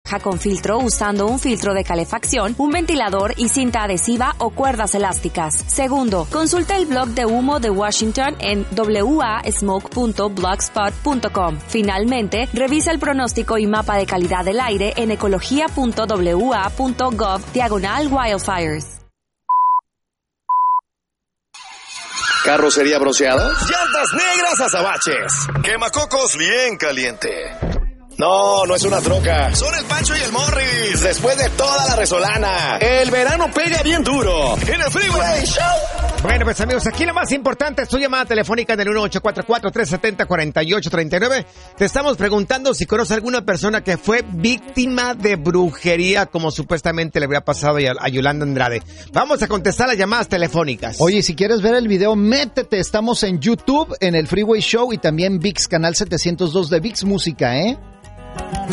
con filtro usando un filtro de calefacción, un ventilador y cinta adhesiva o cuerdas elásticas. Segundo, consulta el blog de humo de Washington en wasmoke.blogspot.com. Finalmente, revisa el pronóstico y mapa de calidad del aire en ecología.wa.gov/wildfires. ¿Carrocería bronceada? ¡Llantas negras azabaches! ¡Quemacocos bien caliente! No, no es una troca. Son el Pancho y el Morris. Después de toda la resolana, el verano pega bien duro. En el Freeway Show. Bueno, pues amigos, aquí lo más importante es tu llamada telefónica en el 1844-370-4839. Te estamos preguntando si conoces a alguna persona que fue víctima de brujería, como supuestamente le habría pasado a Yolanda Andrade. Vamos a contestar las llamadas telefónicas. Oye, si quieres ver el video, métete. Estamos en YouTube, en el Freeway Show y también VIX, canal 702 de VIX Música, ¿eh?